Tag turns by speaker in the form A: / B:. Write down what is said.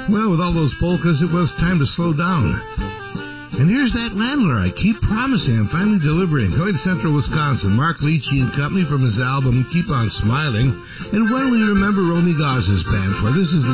A: Well, with all those polkas, it was time to slow down. And here's that Rambler I keep promising I'm finally delivering. Going to Central Wisconsin, Mark Leachy and Company from his album Keep On Smiling. And when we remember Romy Gauze's band, for this is